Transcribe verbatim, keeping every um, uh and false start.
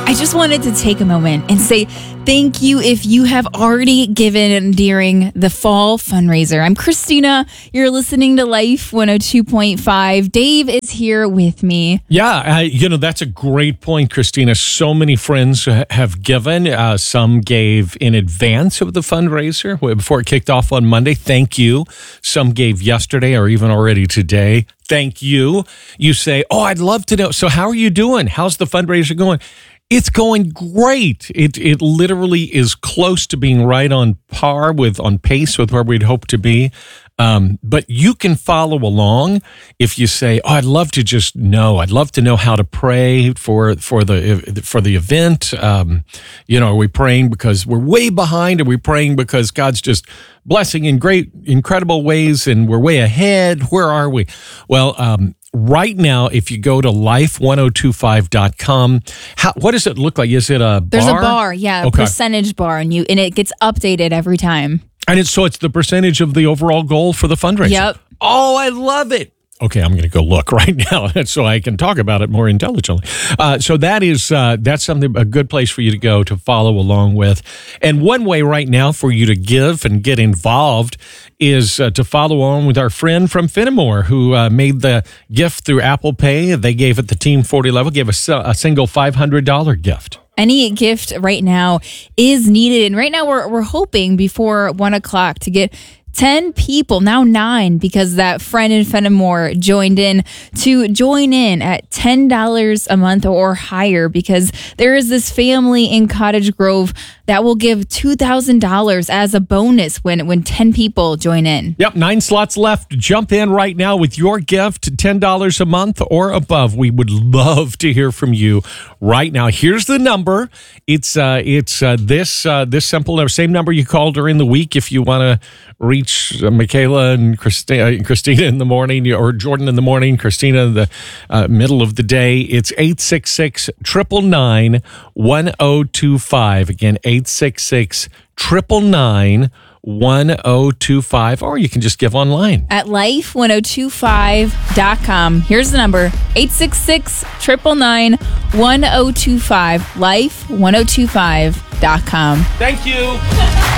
I just wanted to take a moment and say thank you if you have already given during the fall fundraiser. I'm Christina. You're listening to Life one oh two point five. Dave is here with me. Yeah, I, you know, that's a great point, Christina. So many friends have given. Uh, some gave in advance of the fundraiser before it kicked off on Monday. Thank you. Some gave yesterday or even already today. Thank you. You say, oh, I'd love to know. So how are you doing? How's the fundraiser going? It's going great. It it literally is close to being right on par with, on pace with where we'd hope to be. Um, but you can follow along if you say, oh, I'd love to just know. I'd love to know how to pray for for the for the event. Um, you know, are we praying because we're way behind? Are we praying because God's just blessing in great, incredible ways and we're way ahead? Where are we? Well, um, right now, if you go to life one oh two five dot com, how, what does it look like? Is it a bar? There's a bar, yeah, a okay. percentage bar, and you and it gets updated every time. And it's, so it's the percentage of the overall goal for the fundraiser. Yep. Oh, I love it. Okay, I'm going to go look right now so I can talk about it more intelligently. Uh, so that is uh, that's something, a good place for you to go to follow along with. And one way right now for you to give and get involved is uh, to follow along with our friend from Fenimore who uh, made the gift through Apple Pay. They gave at the Team forty level, gave a, a single five hundred dollars gift. Any gift right now is needed. And right now we're we're hoping before one o'clock to get ten people, now nine, because that friend in Fenimore joined in, to join in at ten dollars a month or higher, because there is this family in Cottage Grove that will give two thousand dollars as a bonus when, when ten people join in. Yep, nine slots left. Jump in right now with your gift, ten dollars a month or above. We would love to hear from you right now. Here's the number. It's uh, it's uh, this uh, this simple number, same number you called during the week if you want to reach uh, Michaela and Christina, Christina in the morning, or Jordan in the morning, Christina in the uh, middle of the day. It's eight six six, nine nine nine, one oh two five. Again, eight six six, nine nine nine, one oh two five. Or you can just give online at life one oh two five dot com. Here's the number, eight six six, nine nine nine, one oh two five, life one oh two five dot com. Thank you.